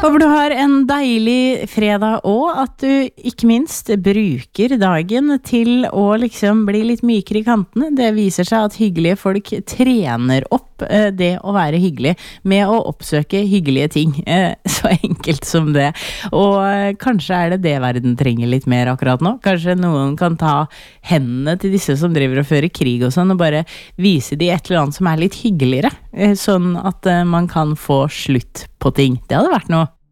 Håper du har en deilig fredag og at du ikke minst bruker dagen til å liksom bli litt mykere i kantene. Det viser seg at hyggelige folk trener opp det å være hyggelig med å oppsøke hyggelige ting. Så enkelt som det. Og kanskje er det det verden trenger litt mer akkurat nå. Kanskje noen kan ta hendene til disse som driver og fører krig og sånn, og bare vise de et eller annet som er litt hyggeligere. Sånn at man kan få slutt på ting. Det hadde vært noe.